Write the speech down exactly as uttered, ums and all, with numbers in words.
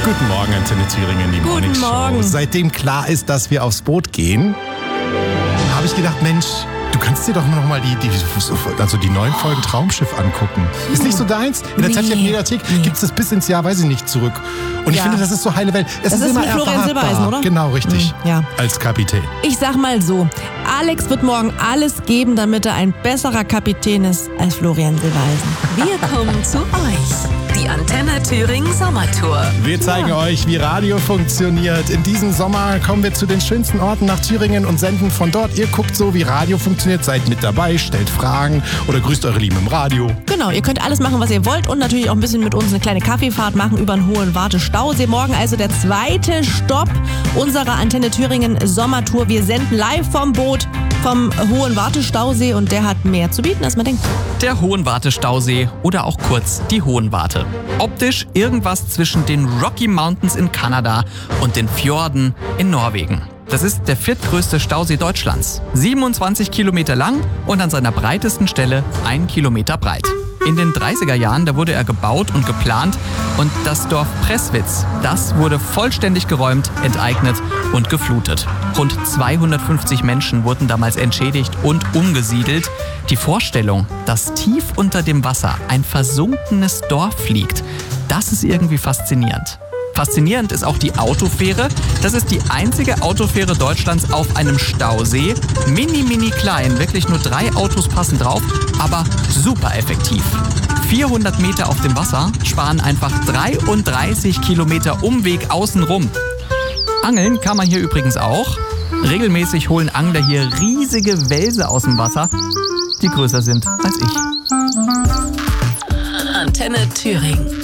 Guten Morgen, Antenne Thüringen, die Guten Morning Show. Morgen. Seitdem klar ist, dass wir aufs Boot gehen, habe ich gedacht, Mensch, du kannst dir doch noch mal die, die, also die neuen Folgen Traumschiff angucken. Ist nicht so deins? In der Nee. Z D F-Mediathek Nee. gibt es das bis ins Jahr, weiß ich nicht, zurück. Und ich Ja. finde, das ist so heile Welt. Es Das ist immer mit Florian erwartbar. Silbereisen, oder? Genau, richtig. Mhm, ja. Als Kapitän. Ich sag mal so, Alex wird morgen alles geben, damit er ein besserer Kapitän ist als Florian Silbereisen. Wir kommen zu euch. Die Antenne Thüringen Sommertour. Wir zeigen euch, wie Radio funktioniert. In diesem Sommer kommen wir zu den schönsten Orten nach Thüringen und senden von dort. Ihr guckt so, wie Radio funktioniert, seid mit dabei, stellt Fragen oder grüßt eure Lieben im Radio. Genau, ihr könnt alles machen, was ihr wollt und natürlich auch ein bisschen mit uns eine kleine Kaffeefahrt machen über den Hohen Warte Stausee. Morgen also der zweite Stopp unserer Antenne Thüringen Sommertour. Wir senden live vom Boot vom Hohen Warte Stausee und der hat mehr zu bieten, als man denkt. Der Hohen Warte Stausee oder auch kurz die Hohen Warte. Optisch irgendwas zwischen den Rocky Mountains in Kanada und den Fjorden in Norwegen. Das ist der viertgrößte Stausee Deutschlands. siebenundzwanzig Kilometer lang und an seiner breitesten Stelle ein Kilometer breit. In den dreißiger Jahren, da wurde er gebaut und geplant und das Dorf Presswitz, das wurde vollständig geräumt, enteignet und geflutet. Rund zweihundertfünfzig Menschen wurden damals entschädigt und umgesiedelt. Die Vorstellung, dass tief unter dem Wasser ein versunkenes Dorf liegt, das ist irgendwie faszinierend. Faszinierend ist auch die Autofähre. Das ist die einzige Autofähre Deutschlands auf einem Stausee. Mini, mini klein, wirklich nur drei Autos passen drauf, aber super effektiv. vierhundert Meter auf dem Wasser sparen einfach dreiunddreißig Kilometer Umweg außenrum. Angeln kann man hier übrigens auch. Regelmäßig holen Angler hier riesige Welse aus dem Wasser, die größer sind als ich. Antenne Thüringen.